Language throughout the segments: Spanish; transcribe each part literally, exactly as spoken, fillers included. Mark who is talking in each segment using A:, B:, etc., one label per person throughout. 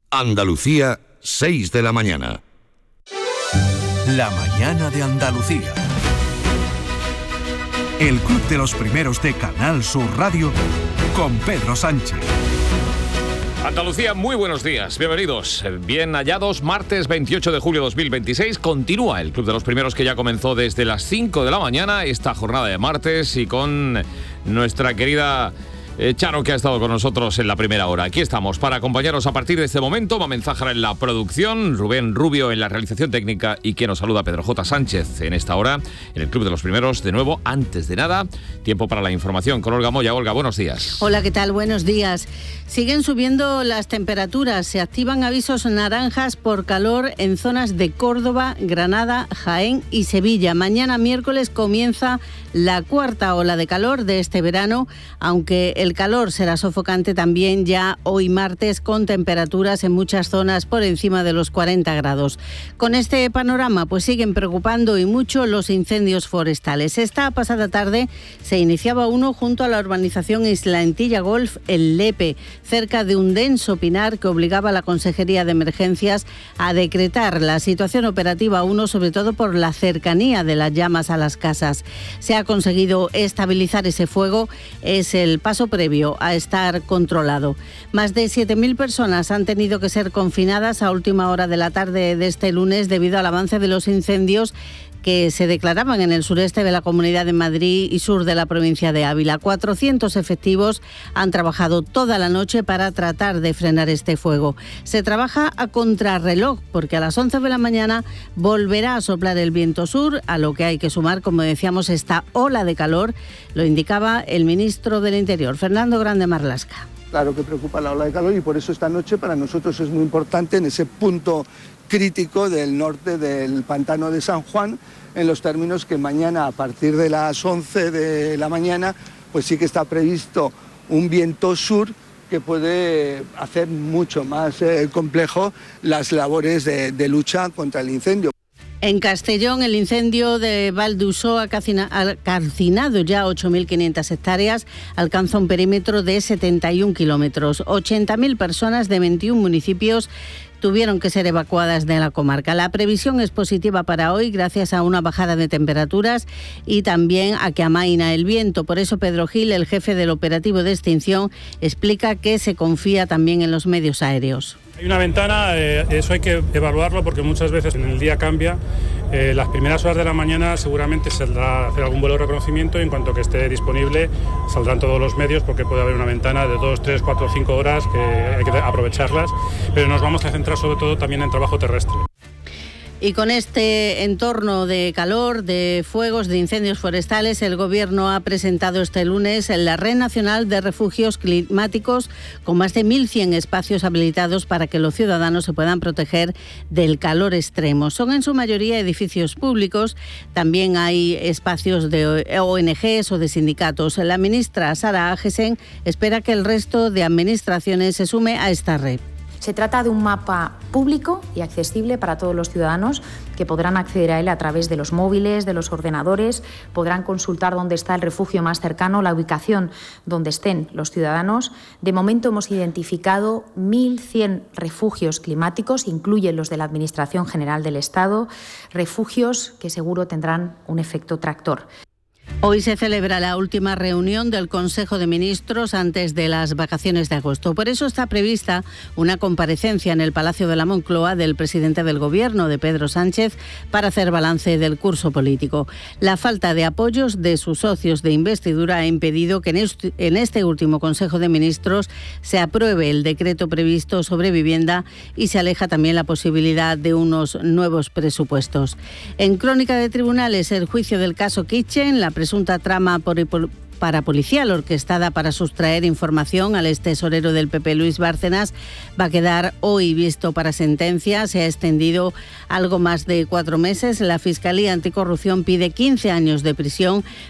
A: Andalucía, seis de la mañana.
B: La mañana de Andalucía. El Club de los Primeros de Canal Sur Radio con Pedro Sánchez.
C: Andalucía, muy buenos días, bienvenidos, bien hallados. Martes veintiocho de julio de dos mil veintiséis, continúa el Club de los Primeros que ya comenzó desde las cinco de la mañana, esta jornada de martes, y con nuestra querida Eh, Charo, que ha estado con nosotros en la primera hora. Aquí estamos para acompañaros a partir de este momento. Mamen Zájara en la producción, Rubén Rubio en la realización técnica y quien nos saluda, Pedro J. Sánchez, en esta hora, en el Club de los Primeros. De nuevo, antes de nada, tiempo para la información con Olga Moya. Olga, buenos días.
D: Hola, ¿qué tal? Buenos días. Siguen subiendo las temperaturas. Se activan avisos naranjas por calor en zonas de Córdoba, Granada, Jaén y Sevilla. Mañana miércoles comienza la cuarta ola de calor de este verano, aunque el El calor será sofocante también ya hoy martes, con temperaturas en muchas zonas por encima de los cuarenta grados. Con este panorama pues siguen preocupando y mucho los incendios forestales. Esta pasada tarde se iniciaba uno junto a la urbanización Isla Entilla Golf, el Lepe, cerca de un denso pinar que obligaba a la Consejería de Emergencias a decretar la situación operativa uno, sobre todo por la cercanía de las llamas a las casas. Se ha conseguido estabilizar ese fuego, es el paso previo a estar controlado. Más de siete mil personas han tenido que ser confinadas a última hora de la tarde de este lunes debido al avance de los incendios que se declaraban en el sureste de la Comunidad de Madrid y sur de la provincia de Ávila. cuatrocientos efectivos han trabajado toda la noche para tratar de frenar este fuego. Se trabaja a contrarreloj porque a las once de la mañana volverá a soplar el viento sur, a lo que hay que sumar, como decíamos, esta ola de calor. Lo indicaba el ministro del Interior, Fernando Grande Marlaska.
E: Claro que preocupa la ola de calor y por eso esta noche para nosotros es muy importante en ese punto crítico del norte del pantano de San Juan, en los términos que mañana a partir de las once de la mañana pues sí que está previsto un viento sur que puede hacer mucho más eh, complejo las labores de, de lucha contra el incendio.
D: En Castellón, el incendio de Val d'Usó ha calcinado ya ocho mil quinientas hectáreas, alcanza un perímetro de setenta y un kilómetros. ochenta mil personas de veintiún municipios tuvieron que ser evacuadas de la comarca. La previsión es positiva para hoy gracias a una bajada de temperaturas y también a que amaina el viento. Por eso Pedro Gil, el jefe del operativo de extinción, explica que se confía también en los medios aéreos.
F: Hay una ventana, eh, eso hay que evaluarlo porque muchas veces en el día cambia. Eh, las primeras horas de la mañana seguramente saldrá a hacer algún vuelo de reconocimiento y en cuanto que esté disponible saldrán todos los medios porque puede haber una ventana de dos, tres, cuatro, cinco horas que hay que aprovecharlas, pero nos vamos a centrar sobre todo también en trabajo terrestre.
D: Y con este entorno de calor, de fuegos, de incendios forestales, el Gobierno ha presentado este lunes la Red Nacional de Refugios Climáticos, con más de mil cien espacios habilitados para que los ciudadanos se puedan proteger del calor extremo. Son en su mayoría edificios públicos, también hay espacios de O N Ges o de sindicatos. La ministra Sara Agesen espera que el resto de administraciones se sume a esta red.
G: Se trata de un mapa público y accesible para todos los ciudadanos que podrán acceder a él a través de los móviles, de los ordenadores, podrán consultar dónde está el refugio más cercano, la ubicación donde estén los ciudadanos. De momento hemos identificado mil cien refugios climáticos, incluyen los de la Administración General del Estado, refugios que seguro tendrán un efecto tractor.
D: Hoy se celebra la última reunión del Consejo de Ministros antes de las vacaciones de agosto. Por eso está prevista una comparecencia en el Palacio de la Moncloa del presidente del Gobierno, de Pedro Sánchez, para hacer balance del curso político. La falta de apoyos de sus socios de investidura ha impedido que en este último Consejo de Ministros se apruebe el decreto previsto sobre vivienda y se aleja también la posibilidad de unos nuevos presupuestos. En Crónica de Tribunales, el juicio del caso Kitchen, la presunta trama por, por, parapolicial orquestada para sustraer información al extesorero del P P, Luis Bárcenas, va a quedar hoy visto para sentencia. Se ha extendido algo más de cuatro meses. La Fiscalía Anticorrupción pide quince años de prisión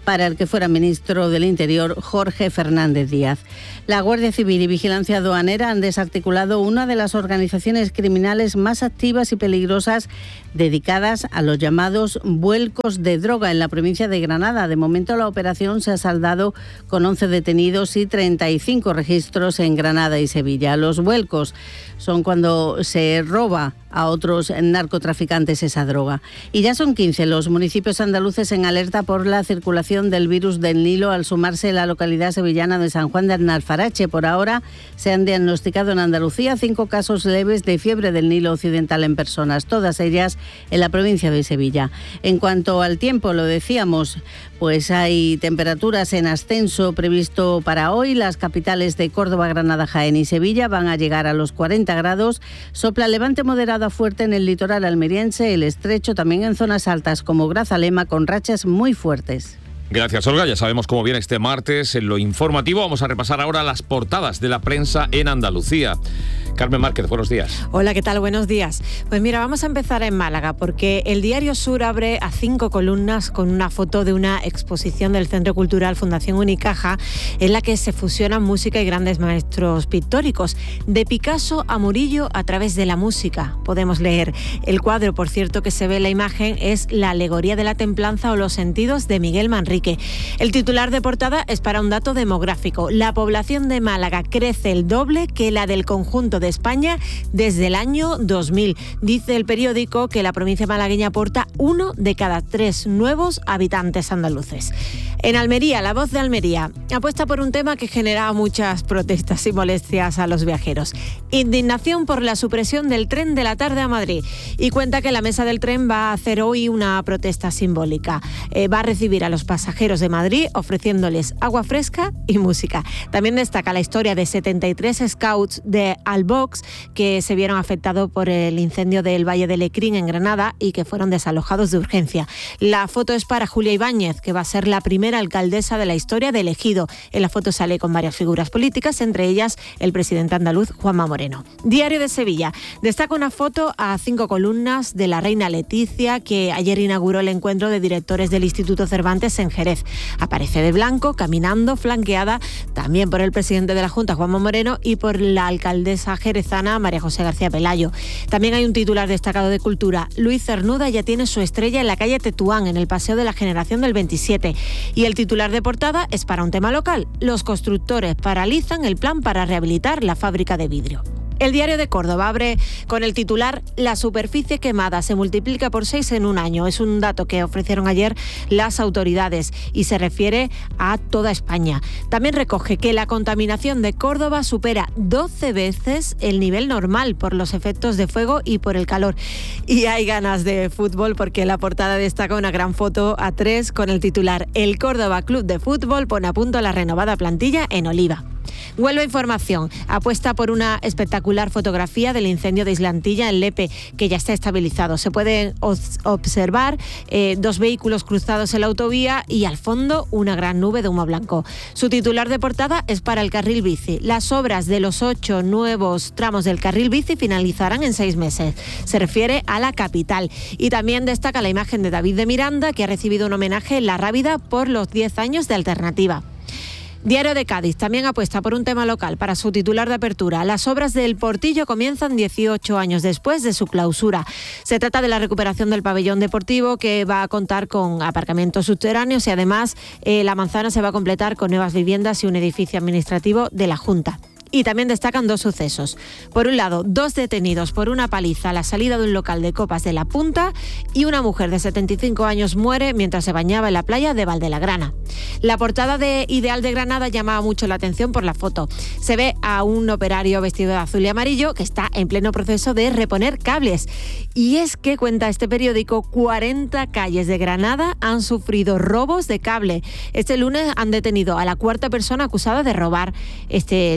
D: para el que fuera ministro del Interior, Jorge Fernández Díaz. La Guardia Civil y Vigilancia Aduanera han desarticulado una de las organizaciones criminales más activas y peligrosas dedicadas a los llamados vuelcos de droga en la provincia de Granada. De momento, la operación se ha saldado con once detenidos y treinta y cinco registros en Granada y Sevilla. Los vuelcos son cuando se roba a otros narcotraficantes esa droga. Y ya son quince los municipios andaluces en alerta por la circulación del virus del Nilo, al sumarse la localidad sevillana de San Juan de Alfarache. Por ahora se han diagnosticado en Andalucía cinco casos leves de fiebre del Nilo occidental en personas, todas ellas en la provincia de Sevilla. En cuanto al tiempo, lo decíamos, pues hay temperaturas en ascenso previsto para hoy. Las capitales de Córdoba, Granada, Jaén y Sevilla van a llegar a los cuarenta grados. Sopla levante moderado a fuerte en el litoral almeriense, el estrecho, también en zonas altas como Grazalema, con rachas muy fuertes.
C: Gracias, Olga. Ya sabemos cómo viene este martes en lo informativo. Vamos a repasar ahora las portadas de la prensa en Andalucía. Carmen Márquez, buenos días.
H: Hola, ¿qué tal? Buenos días. Pues mira, vamos a empezar en Málaga, porque el Diario Sur abre a cinco columnas con una foto de una exposición del Centro Cultural Fundación Unicaja, en la que se fusionan música y grandes maestros pictóricos. De Picasso a Murillo a través de la música, podemos leer. El cuadro, por cierto, que se ve en la imagen es La alegoría de la templanza o los sentidos de Miguel Manrique. El titular de portada es para un dato demográfico. La población de Málaga crece el doble que la del conjunto de España desde el año dos mil. Dice el periódico que la provincia malagueña aporta uno de cada tres nuevos habitantes andaluces. En Almería, La Voz de Almería apuesta por un tema que genera muchas protestas y molestias a los viajeros. Indignación por la supresión del tren de la tarde a Madrid. Y cuenta que la mesa del tren va a hacer hoy una protesta simbólica. Eh, va a recibir a los pasajeros de Madrid ofreciéndoles agua fresca y música. También destaca la historia de setenta y tres scouts de Albox que se vieron afectados por el incendio del Valle de Lecrín en Granada y que fueron desalojados de urgencia. La foto es para Julia Ibáñez, que va a ser la primera alcaldesa de la historia de Ejido. En la foto sale con varias figuras políticas, entre ellas el presidente andaluz Juanma Moreno. Diario de Sevilla destaca una foto a cinco columnas de la reina Leticia, que ayer inauguró el encuentro de directores del Instituto Cervantes en Jerez. Aparece de blanco, caminando, flanqueada también por el presidente de la Junta, Juanma Moreno, y por la alcaldesa jerezana, María José García Pelayo. También hay un titular destacado de Cultura. Luis Cernuda ya tiene su estrella en la calle Tetuán, en el Paseo de la Generación del veintisiete. Y el titular de portada es para un tema local. Los constructores paralizan el plan para rehabilitar la fábrica de vidrio. El Diario de Córdoba abre con el titular La superficie quemada se multiplica por seis en un año. Es un dato que ofrecieron ayer las autoridades y se refiere a toda España. También recoge que la contaminación de Córdoba supera doce veces el nivel normal por los efectos de fuego y por el calor. Y hay ganas de fútbol, porque la portada destaca una gran foto a tres con el titular El Córdoba Club de Fútbol pone a punto la renovada plantilla en Oliva. Huelva Información apuesta por una espectacular fotografía del incendio de Islantilla en Lepe, que ya está estabilizado. Se pueden observar eh, dos vehículos cruzados en la autovía y al fondo una gran nube de humo blanco. Su titular de portada es para el carril bici. Las obras de los ocho nuevos tramos del carril bici finalizarán en seis meses. Se refiere a la capital. Y también destaca la imagen de David de Miranda, que ha recibido un homenaje en La Rábida por los diez años de Alternativa. Diario de Cádiz también apuesta por un tema local para su titular de apertura. Las obras del Portillo comienzan dieciocho años después de su clausura. Se trata de la recuperación del pabellón deportivo, que va a contar con aparcamientos subterráneos, y además eh, la manzana se va a completar con nuevas viviendas y un edificio administrativo de la Junta. Y también destacan dos sucesos. Por un lado, dos detenidos por una paliza a la salida de un local de copas de La Punta, y una mujer de setenta y cinco años muere mientras se bañaba en la playa de Valdelagrana. La portada de Ideal de Granada llamaba mucho la atención por la foto. Se ve a un operario vestido de azul y amarillo que está en pleno proceso de reponer cables. Y es que, cuenta este periódico, cuarenta calles de Granada han sufrido robos de cable. Este lunes han detenido a la cuarta persona acusada de robar este tipo de material.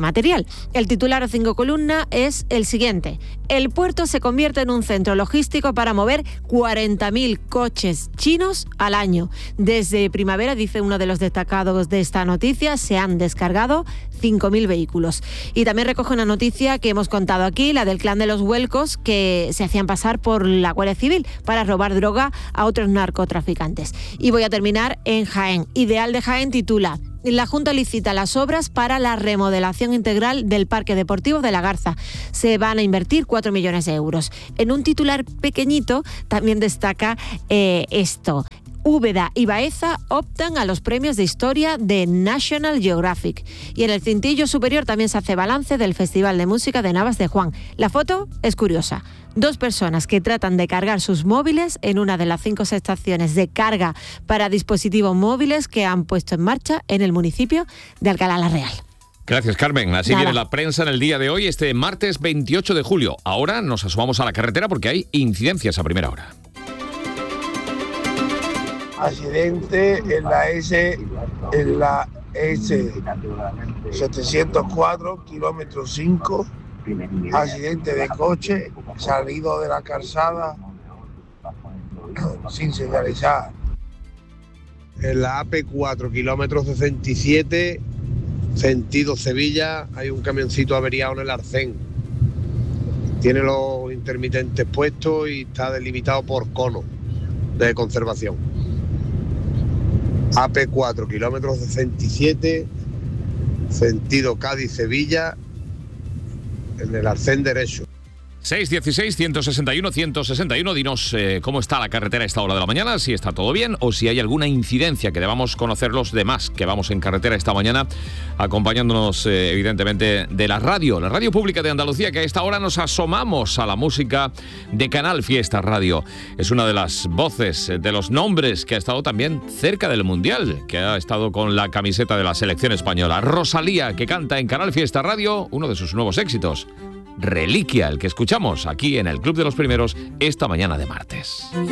H: material. El titular a cinco columnas es el siguiente: el puerto se convierte en un centro logístico para mover cuarenta mil coches chinos al año. Desde primavera, dice uno de los destacados de esta noticia, se han descargado cinco mil vehículos. Y también recoge una noticia que hemos contado aquí, la del clan de los Huelcos, que se hacían pasar por la Guardia Civil para robar droga a otros narcotraficantes. Y voy a terminar en Jaén. Ideal de Jaén titula: la Junta licita las obras para la remodelación integral del Parque Deportivo de la Garza. Se van a invertir cuatro millones de euros. En un titular pequeñito también destaca eh, esto: Úbeda y Baeza optan a los premios de historia de National Geographic. Y en el cintillo superior también se hace balance del Festival de Música de Navas de Juan. La foto es curiosa. Dos personas que tratan de cargar sus móviles en una de las cinco estaciones de carga para dispositivos móviles que han puesto en marcha en el municipio de Alcalá la Real.
C: Gracias, Carmen. Así
H: Nada.
C: viene la prensa en el día de hoy, este martes veintiocho de julio. Ahora nos asomamos a la carretera porque hay incidencias a primera hora.
I: Accidente en la S, en la S setecientos cuatro, kilómetro cinco, accidente de coche, salido de la calzada sin señalizar.
J: En la A P cuatro, kilómetro sesenta y siete, sentido Sevilla, hay un camioncito averiado en el arcén. Tiene los intermitentes puestos y está delimitado por cono de conservación. A P cuatro, kilómetro sesenta y siete, sentido Cádiz-Sevilla, en el arcén derecho.
C: seis dieciséis, ciento sesenta y uno, ciento sesenta y uno, dinos eh, cómo está la carretera a esta hora de la mañana, si está todo bien o si hay alguna incidencia que debamos conocer los demás que vamos en carretera esta mañana, acompañándonos eh, evidentemente de la radio, la radio pública de Andalucía, que a esta hora nos asomamos a la música de Canal Fiesta Radio. Es una de las voces, de los nombres que ha estado también cerca del Mundial, que ha estado con la camiseta de la selección española. Rosalía, que canta en Canal Fiesta Radio uno de sus nuevos éxitos, Reliquia, el que escuchamos aquí en el Club de los Primeros esta mañana de martes.